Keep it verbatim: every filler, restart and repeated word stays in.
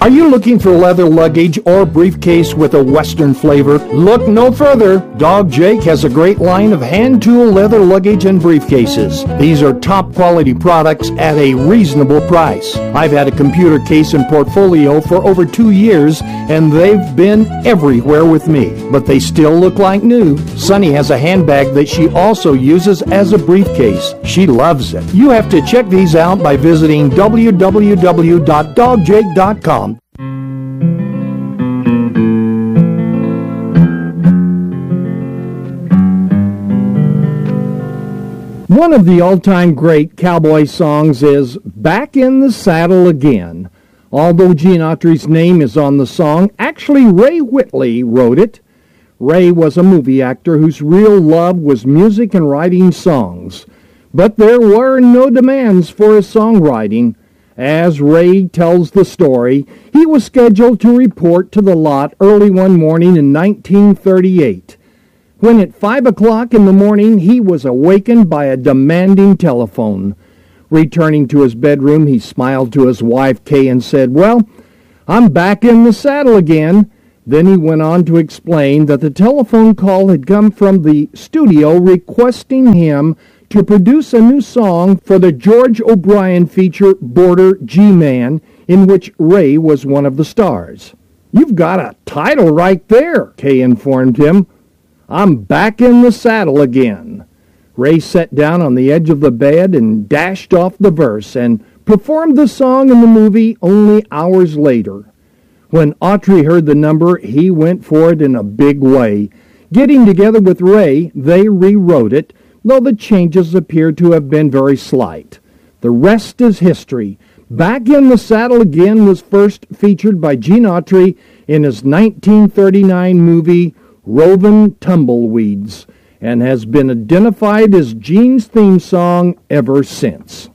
Are you looking for leather luggage or briefcase with a Western flavor? Look no further. Dog Jake has a great line of hand tool leather luggage and briefcases. These are top quality products at a reasonable price. I've had a computer case and portfolio for over two years, and they've been everywhere with me, but they still look like new. Sunny has a handbag that she also uses as a briefcase. She loves it. You have to check these out by visiting w w w dot dog jake dot com. One of the all-time great cowboy songs is Back in the Saddle Again. Although Gene Autry's name is on the song, actually Ray Whitley wrote it. Ray was a movie actor whose real love was music and writing songs. But there were no demands for his songwriting. As Ray tells the story, he was scheduled to report to the lot early one morning in nineteen thirty-eight. When at five o'clock in the morning he was awakened by a demanding telephone. Returning to his bedroom, he smiled to his wife, Kay, and said, "Well, I'm back in the saddle again." Then he went on to explain that the telephone call had come from the studio requesting him to produce a new song for the George O'Brien feature Border G-Man, in which Ray was one of the stars. "You've got a title right there," Kay informed him. "I'm back in the saddle again." Ray sat down on the edge of the bed and dashed off the verse and performed the song in the movie only hours later. When Autry heard the number, he went for it in a big way. Getting together with Ray, they rewrote it, though the changes appear to have been very slight. The rest is history. Back in the Saddle Again was first featured by Gene Autry in his nineteen thirty-nine movie Rovin' Tumbleweeds, and has been identified as Gene's theme song ever since.